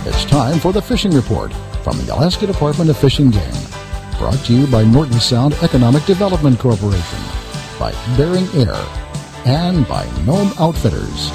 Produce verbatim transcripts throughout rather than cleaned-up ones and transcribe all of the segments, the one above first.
It's time for the Fishing Report from the Alaska Department of Fish and Game. Brought to you by Norton Sound Economic Development Corporation, by Bering Air, and by Nome Outfitters.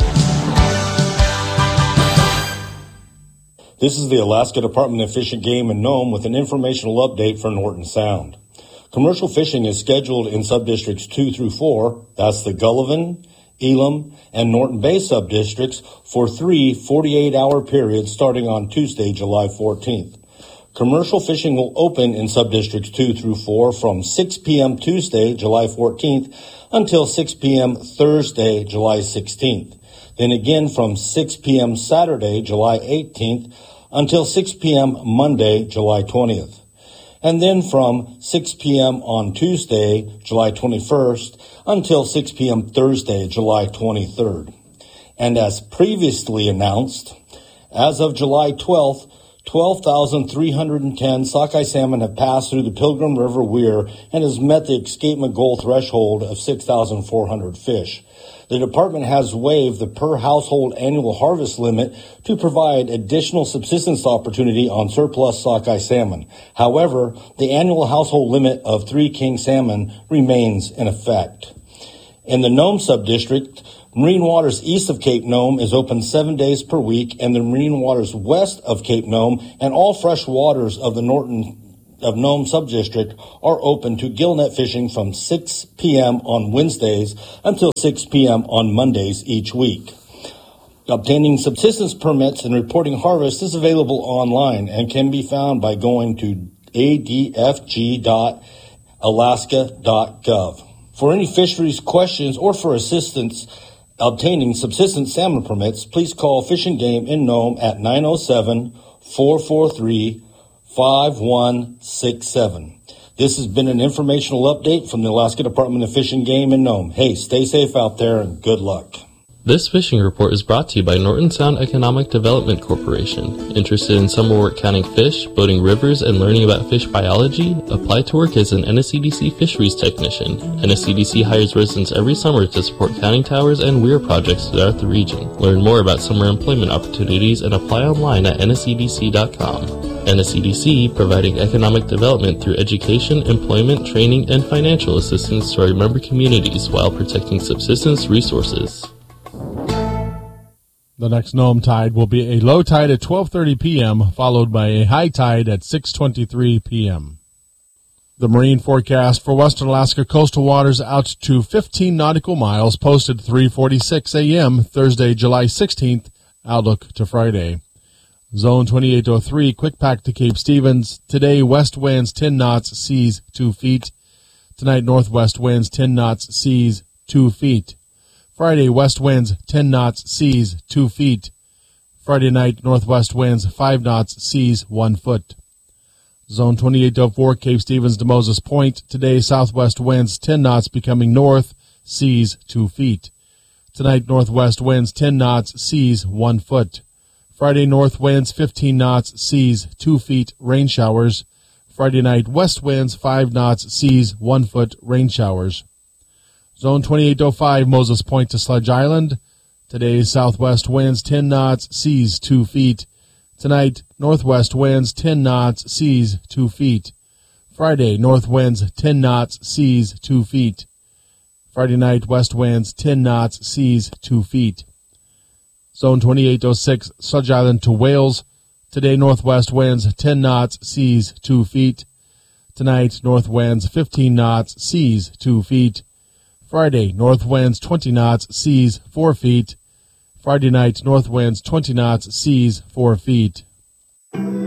This is the Alaska Department of Fish and Game in Nome with an informational update for Norton Sound. Commercial fishing is scheduled in subdistricts two through four, that's the Gullivan, Elam, and Norton Bay subdistricts for three forty-eight hour periods starting on Tuesday, July fourteenth. Commercial fishing will open in subdistricts two through four from six p.m. Tuesday, July fourteenth until six p.m. Thursday, July sixteenth. Then again from six p.m. Saturday, July eighteenth until six p.m. Monday, July twentieth. And then from six p.m. on Tuesday, July twenty-first, until six p.m. Thursday, July twenty-third. And as previously announced, as of July twelfth, twelve thousand three hundred ten sockeye salmon have passed through the Pilgrim River Weir and has met the escapement goal threshold of six thousand four hundred fish. The department has waived the per household annual harvest limit to provide additional subsistence opportunity on surplus sockeye salmon. However, the annual household limit of three king salmon remains in effect. In the Nome subdistrict, Marine Waters east of Cape Nome is open seven days per week, and the Marine Waters west of Cape Nome and all fresh waters of the Norton of Nome subdistrict are open to gillnet fishing from six p.m. on Wednesdays until six p.m. on Mondays each week. Obtaining subsistence permits and reporting harvest is available online and can be found by going to a d f g dot alaska dot gov. For any fisheries questions or for assistance obtaining subsistence salmon permits, please call Fish and Game in Nome at nine oh seven, four four three, five one six seven. This has been an informational update from the Alaska Department of Fish and Game in Nome. Hey, stay safe out there and good luck. This fishing report is brought to you by Norton Sound Economic Development Corporation. Interested in summer work counting fish, boating rivers, and learning about fish biology? Apply to work as an N S C D C fisheries technician. N S C D C hires residents every summer to support counting towers and weir projects throughout the region. Learn more about summer employment opportunities and apply online at N S C D C dot com. N S C D C, providing economic development through education, employment, training, and financial assistance to our member communities while protecting subsistence resources. The next Nome tide will be a low tide at twelve thirty p.m., followed by a high tide at six twenty-three p.m. The marine forecast for Western Alaska coastal waters out to fifteen nautical miles posted three forty-six a.m. Thursday, July sixteenth, outlook to Friday. Zone twenty-eight oh three, quick pack to Cape Stevens. Today, west winds ten knots, seas two feet. Tonight, northwest winds ten knots, seas two feet. Friday, west winds ten knots, seas two feet. Friday night, northwest winds five knots, seas one foot. Zone twenty-eight oh four, Cape Stevens to Moses Point. Today, southwest winds ten knots, becoming north, seas two feet. Tonight, northwest winds ten knots, seas one foot. Friday, north winds fifteen knots, seas two feet, rain showers. Friday night, west winds five knots, seas one foot, rain showers. Zone twenty-eight oh five, Moses Point to Sledge Island. Today, southwest winds ten knots, seas two feet. Tonight, northwest winds ten knots, seas two feet. Friday, north winds ten knots, seas two feet. Friday night, west winds ten knots, seas two feet. Zone twenty-eight oh six, Sledge Island to Wales. Today, northwest winds ten knots, seas two feet. Tonight, north winds fifteen knots, seas two feet. Friday, north winds twenty knots, seas four feet. Friday night, north winds twenty knots, seas four feet.